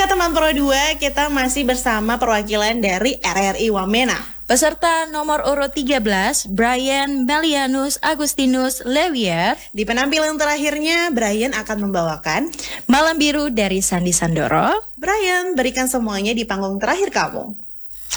Oke teman Pro 2, kita masih bersama perwakilan dari RRI Wamena. Peserta nomor urut 13, Brian Melianus Agustinus Lewier. Di penampilan terakhirnya, Brian akan membawakan Malam Biru dari Sandi Sandoro. Brian, berikan semuanya di panggung terakhir kamu.